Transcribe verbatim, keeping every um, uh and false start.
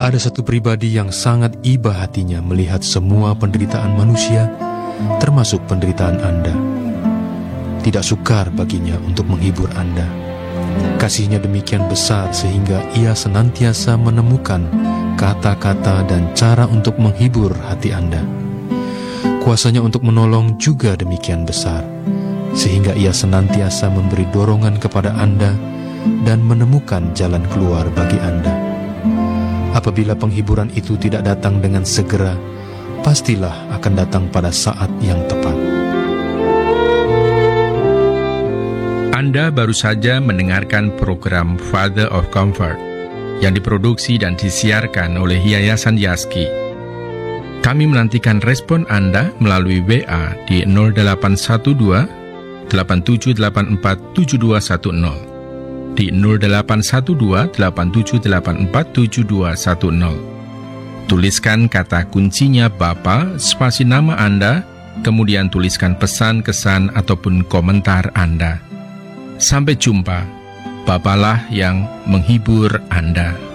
Ada satu pribadi yang sangat iba hatinya melihat semua penderitaan manusia, termasuk penderitaan Anda. Tidak sukar baginya untuk menghibur Anda. Kasihnya demikian besar sehingga ia senantiasa menemukan kata-kata dan cara untuk menghibur hati Anda. Kuasanya untuk menolong juga demikian besar, sehingga ia senantiasa memberi dorongan kepada Anda dan menemukan jalan keluar bagi Anda. Apabila penghiburan itu tidak datang dengan segera, pastilah akan datang pada saat yang tepat. Anda baru saja mendengarkan program Father of Comfort yang diproduksi dan disiarkan oleh Yayasan Yaski. Kami menantikan respon Anda melalui W A di nol delapan satu dua delapan tujuh delapan empat tujuh dua satu nol, di nol delapan satu dua delapan tujuh delapan empat tujuh dua satu nol. Tuliskan kata kuncinya Bapa, spasi nama Anda, kemudian tuliskan pesan, kesan, ataupun komentar Anda. Sampai jumpa, Bapalah yang menghibur Anda.